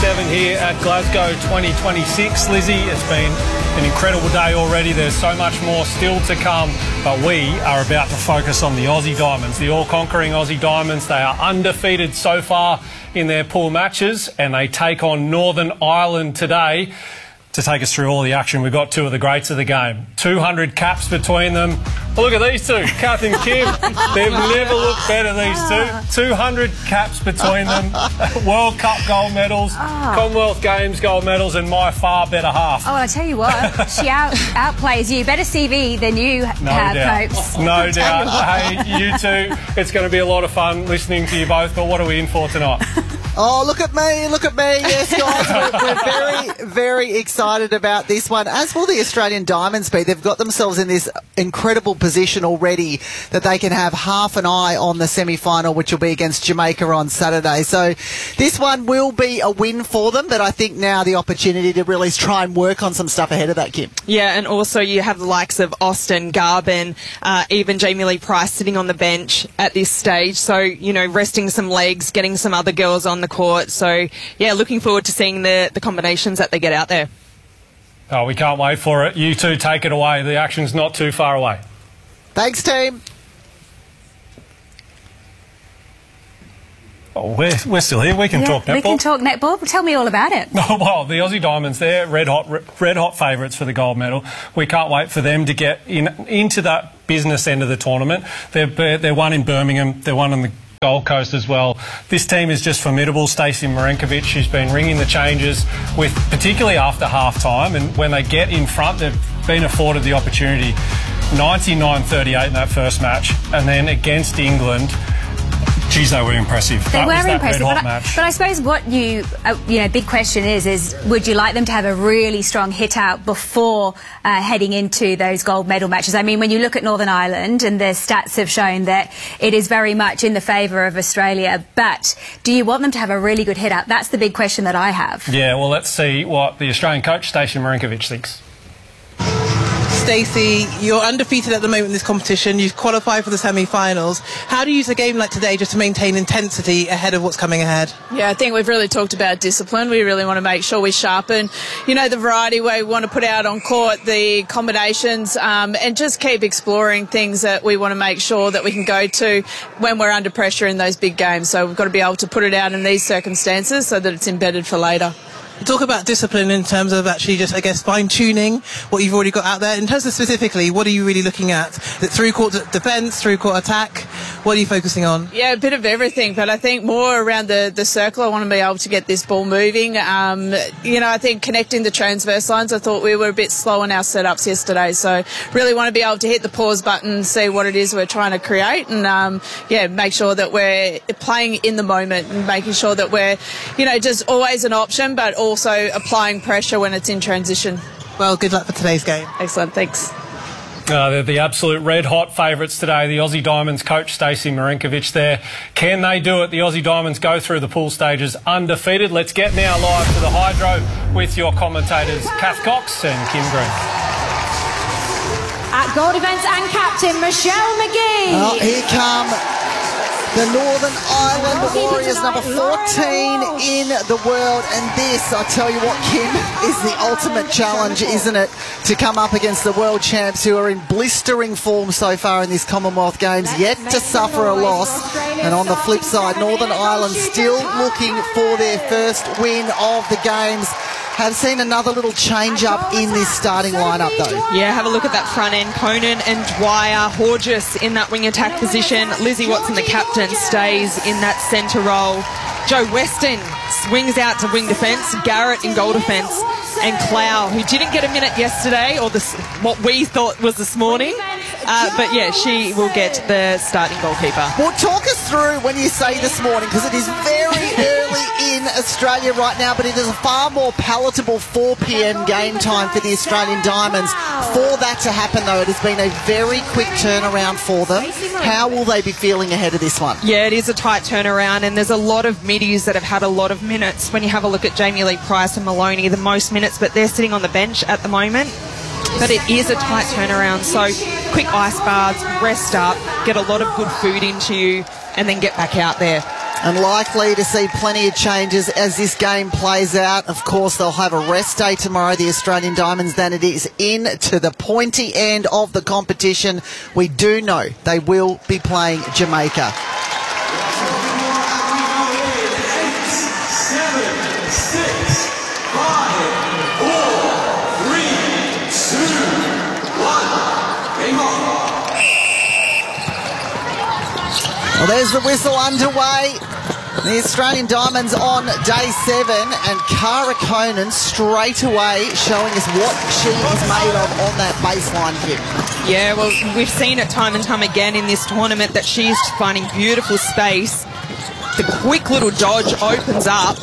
7 here at Glasgow 2026. Lizzie, it's been an incredible day already. There's so much more still to come, but we are about to focus on the Aussie Diamonds, the all-conquering Aussie Diamonds. They are undefeated so far in their pool matches, and they take on Northern Ireland today. To take us through all the action, we've got two of the greats of the game. 200 caps between them. Well, look at these two, Kath and Kim. They've never looked better, these two. 200 caps between them. World Cup gold medals, Commonwealth Games gold medals, and my far better half. Oh, I tell you what, she outplays you. Better CV than you have, Popes. No doubt. Hey, you two, it's going to be a lot of fun listening to you both, but what are we in for tonight? Oh, look at me, look at me. Yes, guys, we're very, very excited about this one. As will the Australian Diamonds be. They've got themselves in this incredible position already that they can have half an eye on the semi-final, which will be against Jamaica on Saturday. So this one will be a win for them, but I think now the opportunity to really try and work on some stuff ahead of that, Kim. Yeah, and also you have the likes of Austin, Garvin, even Jamie Lee Price sitting on the bench at this stage. So, you know, resting some legs, getting some other girls on the court. So, yeah, looking forward to seeing the combinations that they get out there. Oh, we can't wait for it. You two take it away. The action's not too far away. Thanks, team. Oh, we're still here. We can talk netball. We can talk netball. Tell me all about it. Oh, well, the Aussie Diamonds, they're red hot favourites for the gold medal. We can't wait for them to get into that business end of the tournament. They're one in Birmingham. They're one on the Gold Coast as well. This team is just formidable. Stacey Marinkovic, who's been ringing the changes, with particularly after half-time, and when they get in front, they've been afforded the opportunity. 99-38 in that first match, and then against England, geez, they were impressive. They were impressive, match. But I suppose what big question is would you like them to have a really strong hit out before heading into those gold medal matches? I mean, when you look at Northern Ireland, and their stats have shown that it is very much in the favour of Australia, but do you want them to have a really good hit out? That's the big question that I have. Yeah, well, let's see what the Australian coach, Stacey Marinkovic, thinks. Stacey, you're undefeated at the moment in this competition. You've qualified for the semi-finals. How do you use a game like today just to maintain intensity ahead of what's coming ahead? Yeah, I think we've really talked about discipline. We really want to make sure we sharpen, the variety we want to put out on court, the combinations, and just keep exploring things that we want to make sure that we can go to when we're under pressure in those big games. So we've got to be able to put it out in these circumstances so that it's embedded for later. Talk about discipline in terms of actually just, I guess, fine-tuning what you've already got out there. In terms of specifically, what are you really looking at? Is it through-court defence, through-court attack? What are you focusing on? Yeah, a bit of everything, but I think more around the circle. I want to be able to get this ball moving. I think connecting the transverse lines, I thought we were a bit slow in our setups yesterday, so really want to be able to hit the pause button, see what it is we're trying to create, and make sure that we're playing in the moment and making sure that we're, just always an option, but also applying pressure when it's in transition. Well, good luck for today's game. Excellent, thanks. They're the absolute red-hot favourites today, the Aussie Diamonds coach Stacey Marinkovic there. Can they do it? The Aussie Diamonds go through the pool stages undefeated. Let's get now live to the Hydro with your commentators Kath Cox and Kim Green. At goal defence and captain Michelle McGee. Oh, here come the Northern Ireland Warriors, number 14 in the world. And this, I tell you what, Kim, is the ultimate challenge, isn't it? To come up against the world champs, who are in blistering form so far in this Commonwealth Games, yet to suffer a loss. And on the flip side, Northern Ireland still looking for their first win of the Games. Have seen another little change-up in this starting lineup, though. Yeah, have a look at that front end. Conan and Dwyer, Horges in that wing attack position. Lizzie Watson, the captain, stays in that centre role. Joe Weston swings out to wing defence. Garrett in goal defence. And Clow, who didn't get a minute yesterday, or what we thought was this morning. But yeah, she will get the starting goalkeeper. Well, talk us through when you say this morning, because it is very early in Australia right now, but it is a far more palatable 4 p.m. game time for the Australian Diamonds. For that to happen, though, it has been a very quick turnaround for them. How will they be feeling ahead of this one? Yeah, it is a tight turnaround, and there's a lot of middies that have had a lot of minutes. When you have a look at Jamie Lee Price and Maloney, the most minutes, but they're sitting on the bench at the moment. But it is a tight turnaround, so quick ice baths, rest up, get a lot of good food into you, and then get back out there. And likely to see plenty of changes as this game plays out. Of course, they'll have a rest day tomorrow, the Australian Diamonds, then it is into the pointy end of the competition. We do know they will be playing Jamaica. 8, 7, 6, 5, 4, 3, 2, 1. Game on. Well, there's the whistle underway. The Australian Diamonds on day 7, and Cara Conan straight away showing us what she is made of on that baseline kick. Yeah, well, we've seen it time and time again in this tournament that she's finding beautiful space. The quick little dodge opens up.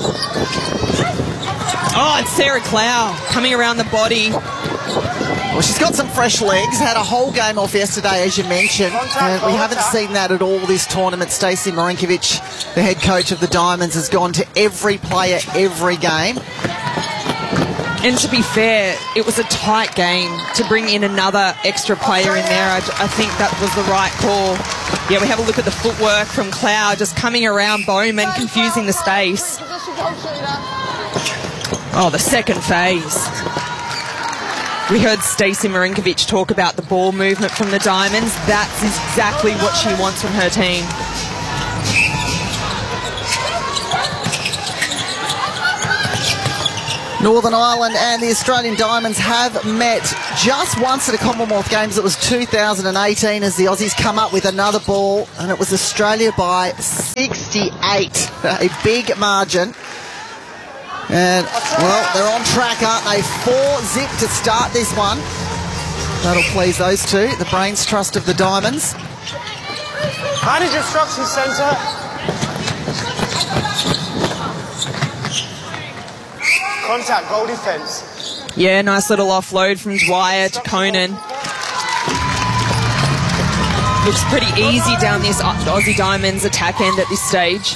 Oh, and Sarah Clow coming around the body. Well, she's got some fresh legs, had a whole game off yesterday, as you mentioned, and we haven't seen that at all this tournament. Stacey Marinkovic, the head coach of the Diamonds, has gone to every player, every game. And to be fair, it was a tight game. To bring in another extra player in there, I think that was the right call. Yeah, we have a look at the footwork from Clow, just coming around Bowman, confusing the space. Oh, the second phase. We heard Stacey Marinkovic talk about the ball movement from the Diamonds. That's exactly what she wants from her team. Northern Ireland and the Australian Diamonds have met just once at the Commonwealth Games. It was 2018 as the Aussies come up with another ball, and it was Australia by 68. A big margin. And, well, they're on track, aren't they? 4-0 to start this one. That'll please those two, the brains trust of the Diamonds. Manage instruction centre. Contact, goal defence. Yeah, nice little offload from Dwyer to Conan. Looks pretty easy down this Aussie Diamonds attack end at this stage.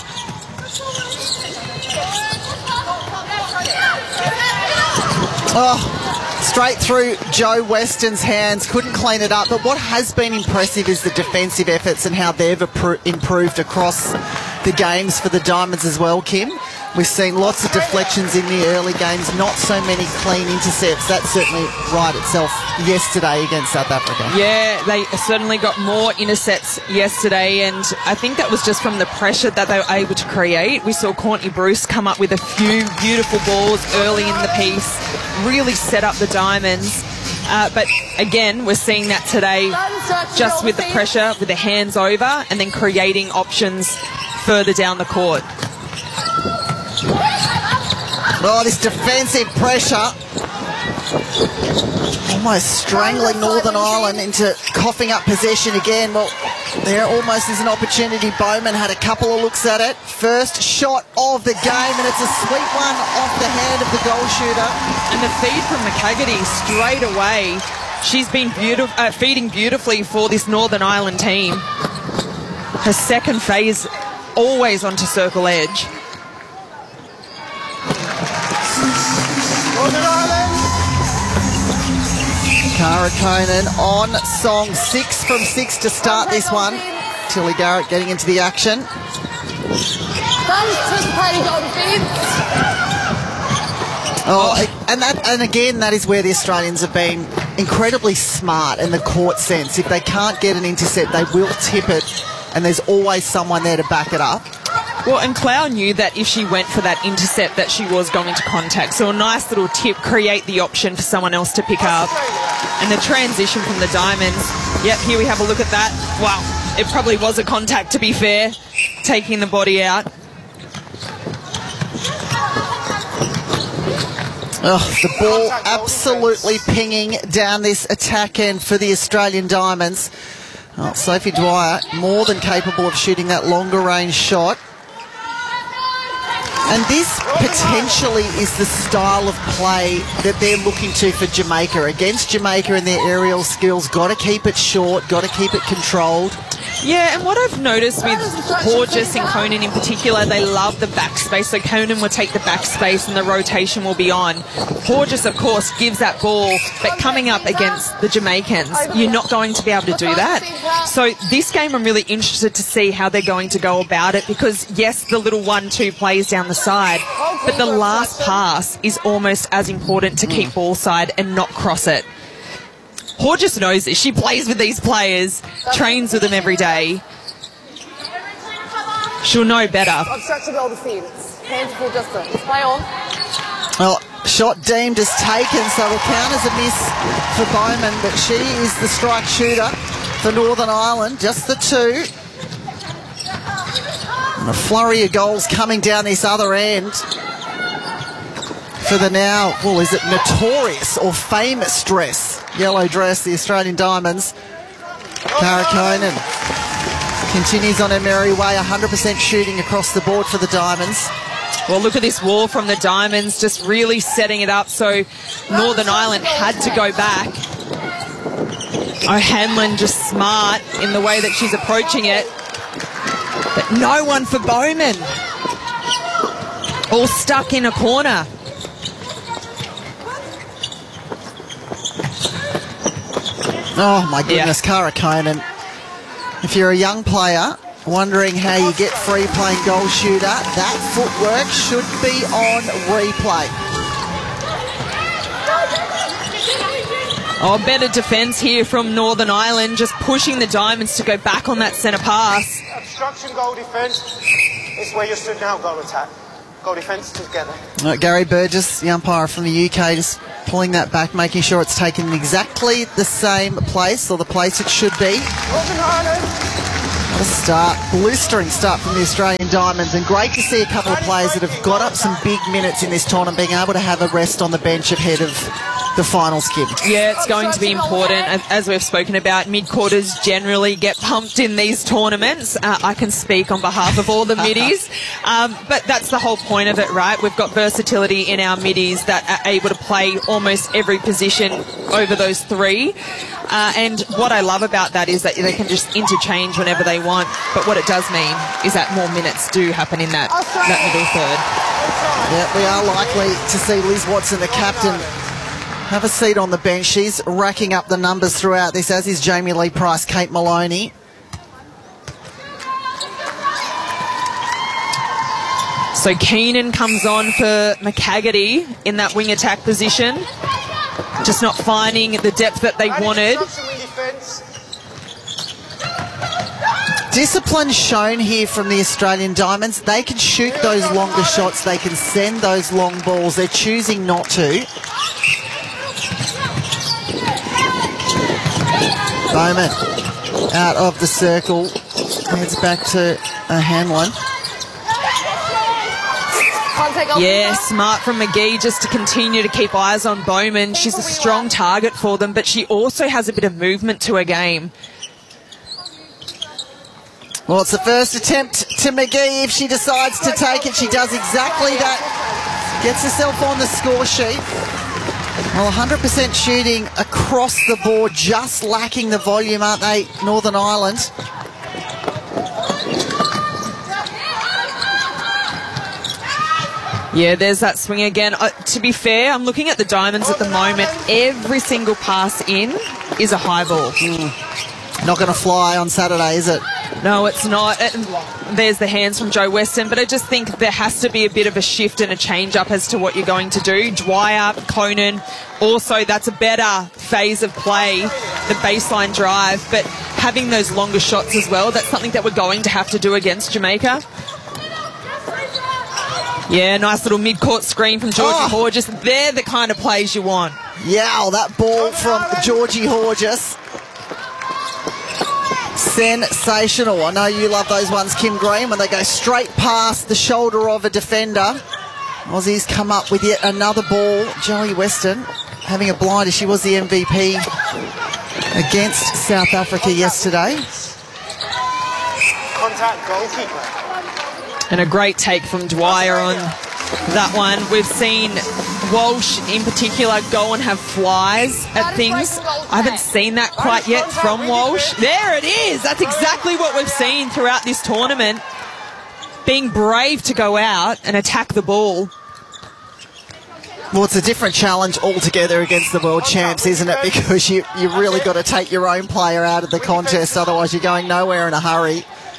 Oh, straight through Joe Weston's hands, couldn't clean it up. But what has been impressive is the defensive efforts and how they've improved across the games for the Diamonds as well, Kim. We've seen lots of deflections in the early games, not so many clean intercepts. That certainly right itself yesterday against South Africa. Yeah, they certainly got more intercepts yesterday, and I think that was just from the pressure that they were able to create. We saw Courtney Bruce come up with a few beautiful balls early in the piece, really set up the Diamonds. But again, we're seeing that today just with the pressure, with the hands over, and then creating options further down the court. Oh, this defensive pressure almost strangling Northern Ireland into coughing up possession again. Well, there almost is an opportunity. Bowman had a couple of looks at it. First shot of the game, and it's a sweet one off the hand of the goal shooter. And the feed from McCaggerty straight away. She's been feeding beautifully for this Northern Ireland team. Her second phase always onto circle edge. Northern Ireland. Cara Conan on song, 6 from 6 to start this one. Tilly Garrett getting into the action. And again, that is where the Australians have been incredibly smart in the court sense. If they can't get an intercept, they will tip it, and there's always someone there to back it up. Well, and Clow knew that if she went for that intercept that she was going to contact. So a nice little tip, create the option for someone else to pick up. And the transition from the Diamonds. Yep, here we have a look at that. Wow, it probably was a contact, to be fair, taking the body out. Oh, the ball absolutely pinging down this attack end for the Australian Diamonds. Oh, Sophie Dwyer more than capable of shooting that longer range shot. And this potentially is the style of play that they're looking to for Jamaica. Against Jamaica and their aerial skills, got to keep it short, got to keep it controlled. Yeah, and what I've noticed with Horges and Conan in particular, they love the backspace. So Conan will take the backspace and the rotation will be on. Horges, of course, gives that ball, but coming up against the Jamaicans, you're not going to be able to do that. So this game, I'm really interested to see how they're going to go about it, because yes, the little 1-2 plays down the side, but the last pass is almost as important to keep ball side and not cross it. Horges knows this. She plays with these players, trains with them every day. She'll know better. Obstructable the field. Hands full distance. Play on. Well, shot deemed as taken, so will count as a miss for Bowman, but she is the strike shooter for Northern Ireland. Just the two. And a flurry of goals coming down this other end for the now, well, is it notorious or famous dress? Yellow dress, the Australian Diamonds. Cara Conan continues on her merry way, 100% shooting across the board for the Diamonds. Well, look at this wall from the Diamonds, just really setting it up so Northern Ireland had to go back. O'Hanlon just smart in the way that she's approaching it. But no one for Bowman. All stuck in a corner. Oh my goodness, Cara Conan. If you're a young player wondering how you get free playing goal shooter, that footwork should be on replay. Oh, better defence here from Northern Ireland, just pushing the Diamonds to go back on that centre pass. Obstruction, goal defence. It's where you stood now, goal attack. Goal defence together. Gary Burgess, the umpire from the UK, just pulling that back, making sure it's taken in exactly the same place, or the place it should be. Northern Ireland. What a start, blistering start from the Australian Diamonds, and great to see a couple of players that have got up some big minutes in this tournament being able to have a rest on the bench ahead of the finals, Kim. Yeah, it's going to be important. As we've spoken about, mid-quarters generally get pumped in these tournaments. I can speak on behalf of all the middies. But that's the whole point of it, right? We've got versatility in our middies that are able to play almost every position over those three. And what I love about that is that they can just interchange whenever they want. But what it does mean is that more minutes do happen in that middle third. Yeah, we are likely to see Liz Watson, the captain, have a seat on the bench. She's racking up the numbers throughout this, as is Jamie Lee Price, Kate Maloney. So Keenan comes on for McHaggerty in that wing attack position. Just not finding the depth that they wanted. Discipline shown here from the Australian Diamonds. They can shoot those longer shots. They can send those long balls. They're choosing not to. Bowman out of the circle, heads back to Hanlon. Yeah, smart from McGee just to continue to keep eyes on Bowman. She's a strong target for them, but she also has a bit of movement to her game. Well, it's the first attempt to McGee. If she decides to take it, she does exactly that. Gets herself on the score sheet. Well, 100% shooting across the board, just lacking the volume, aren't they, Northern Ireland? Yeah, there's that swing again. To be fair, I'm looking at the Diamonds at the moment. Every single pass in is a high ball. Not going to fly on Saturday, is it? No, it's not. There's the hands from Joe Weston, but I just think there has to be a bit of a shift and a change up as to what you're going to do. Dwyer, Conan, also that's a better phase of play, the baseline drive, but having those longer shots as well, that's something that we're going to have to do against Jamaica. Yeah, nice little mid-court screen from Georgie Horges. They're the kind of plays you want. Yeah, that ball from Georgie Horges. Sensational. I know you love those ones, Kim Green, when they go straight past the shoulder of a defender. Aussies come up with yet another ball. Joey Weston having a blinder. She was the MVP against South Africa yesterday. Contact goalkeeper. And a great take from Dwyer on that one. We've seen Walsh in particular go and have flies at things. I haven't seen that quite yet from Walsh. There it is. That's exactly what we've seen throughout this tournament. Being brave to go out and attack the ball. Well, it's a different challenge altogether against the world champs, isn't it? Because you really got to take your own player out of the contest, otherwise you're going nowhere in a hurry.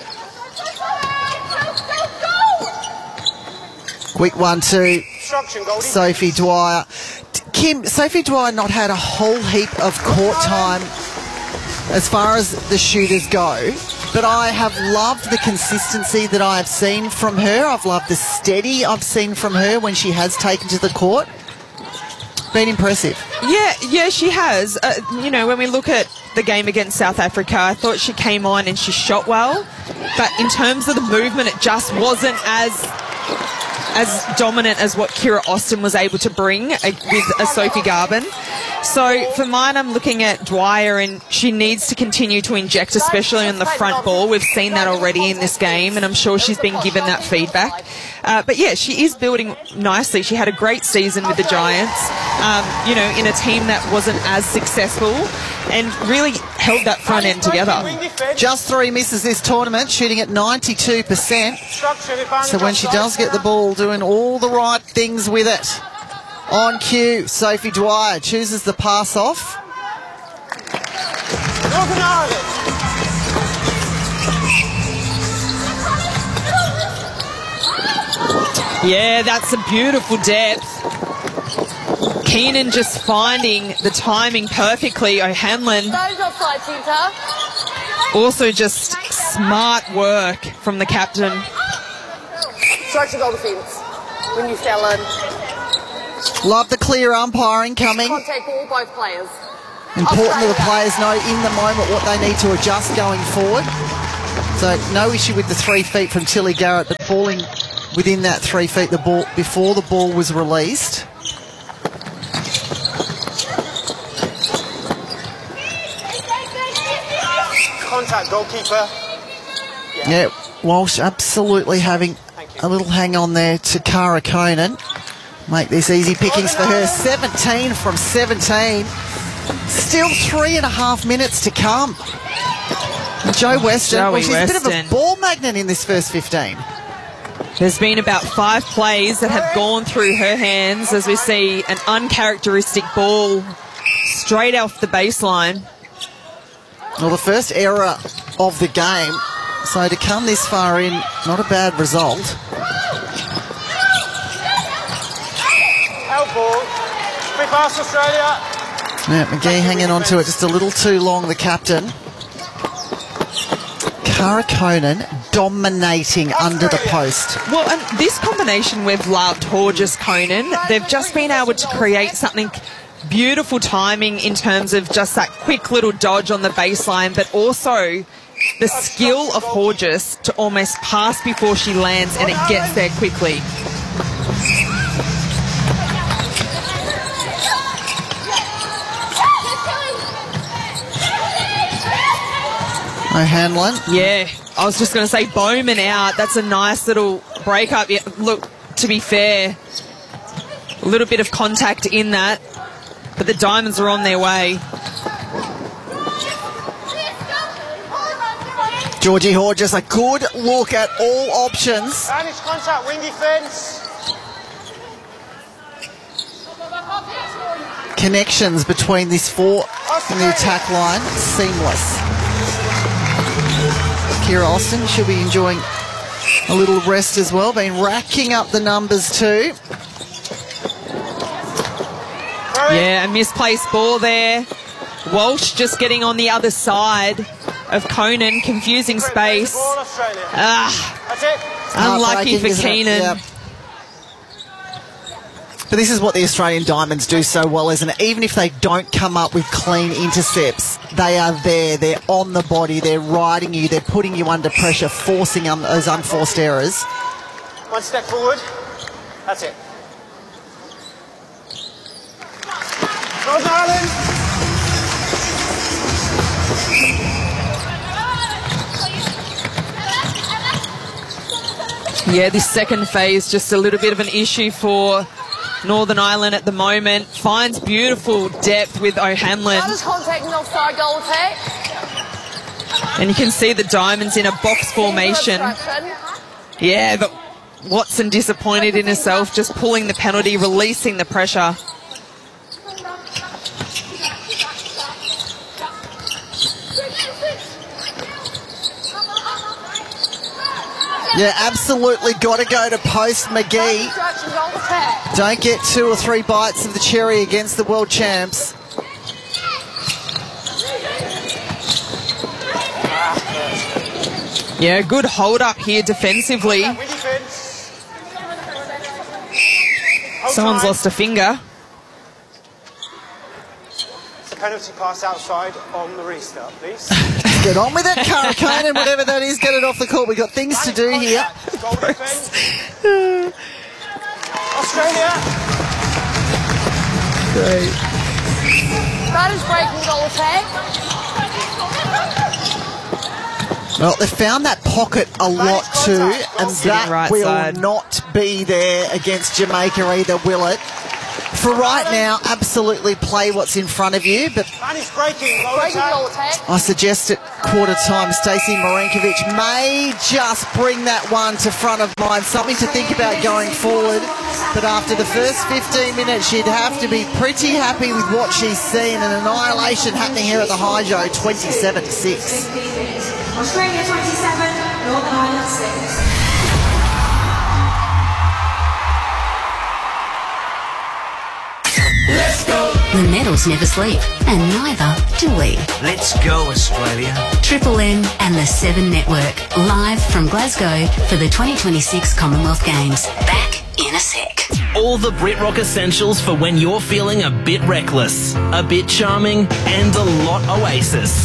Quick 1-2, Sophie Dwyer. Kim, Sophie Dwyer not had a whole heap of court time as far as the shooters go, but I have loved the consistency that I have seen from her. I've loved the steady I've seen from her when she has taken to the court. Been impressive. Yeah, she has. You know, when we look at the game against South Africa, I thought she came on and she shot well, but in terms of the movement, it just wasn't as dominant as what Kira Austin was able to bring with a Sophie Garben. So for mine, I'm looking at Dwyer, and she needs to continue to inject, especially on the front ball. We've seen that already in this game, and I'm sure she's been given that feedback. But yeah, she is building nicely. She had a great season with the Giants, you know, in a team that wasn't as successful, and really held that front end together. Just 3 misses this tournament, shooting at 92%. So when she does get the ball, doing all the right things with it. On cue, Sophie Dwyer chooses the pass off. Northern Ireland. Yeah, that's a beautiful depth. Keenan just finding the timing perfectly. O'Hanlon also just smart work from the captain. Strikes and goal defence. When you fell in. Love the clear umpiring coming. Contact ball, both players. Important that the players know in the moment what they need to adjust going forward. So no issue with the 3 feet from Tilly Garrett, but falling within that 3 feet the ball before the ball was released. Contact goalkeeper. Yeah, Walsh absolutely having a little hang on there to Cara Conan. Make this easy pickings for her. 17 from 17. Still 3.5 minutes to come. And Jo Weston, well, she's a bit of a ball magnet in this first 15. There's been about 5 plays that have gone through her hands as we see an uncharacteristic ball straight off the baseline. Well, the first error of the game. So to come this far in, not a bad result. Ball. Free pass, Australia. Yeah, McGee hanging on to it just a little too long, the captain. Cara Conan dominating under the post. Well, and this combination we've loved, Horges Conan. They've just been able to create something beautiful timing in terms of just that quick little dodge on the baseline, but also the skill of Horges to almost pass before she lands and it gets there quickly. O'Hanlon. Yeah, I was just going to say Bowman out. That's a nice little break-up. Yeah, look, to be fair, a little bit of contact in that, but the Diamonds are on their way. Georgie Horges, a good look at all options. Spanish contact, wing defence. Connections between this 4 and the attack line, seamless. Kira Austin should be enjoying a little rest as well. Been racking up the numbers too. Yeah, a misplaced ball there. Walsh just getting on the other side of Conan, confusing space. Unlucky for Keenan. Yep. But this is what the Australian Diamonds do so well, isn't it? Even if they don't come up with clean intercepts, they are there. They're on the body. They're riding you. They're putting you under pressure, forcing those unforced errors. 1 step forward. That's it. Northern Ireland. Yeah, this second phase just a little bit of an issue for Northern Ireland at the moment finds beautiful depth with O'Hanlon. That is contact and offside goal attack. And you can see the Diamonds in a box formation. Yeah, but Watson disappointed in herself, just pulling the penalty, releasing the pressure. Yeah, absolutely got to go to post McGee. Don't get 2 or 3 bites of the cherry against the world champs. Yeah, good hold up here defensively. Someone's lost a finger. It's a penalty pass outside on the restart, please. Get on with it, Karakainen, whatever that is, get it off the court. We've got things to do here. Australia. Great. That is breaking goal attack. Well, they found that pocket a lot too, and that right will side. not be there against Jamaica either, will it? For right now, absolutely play what's in front of you, but And he's breaking goal attack. I suggest at quarter time, Stacey Marinkovic may just bring that one to front of mind. Something to think about going forward. But after the first 15 minutes, she'd have to be pretty happy with what she's seen. An annihilation happening here at the Hydro, 27-6. Australia 27, Northern Ireland 6. Let's go. The medals never sleep, and neither do we. Let's go, Australia. Triple M and the 7 Network, live from Glasgow for the 2026 Commonwealth Games. Back in a sec. All the BritRock essentials for when you're feeling a bit reckless, a bit charming, and a lot Oasis.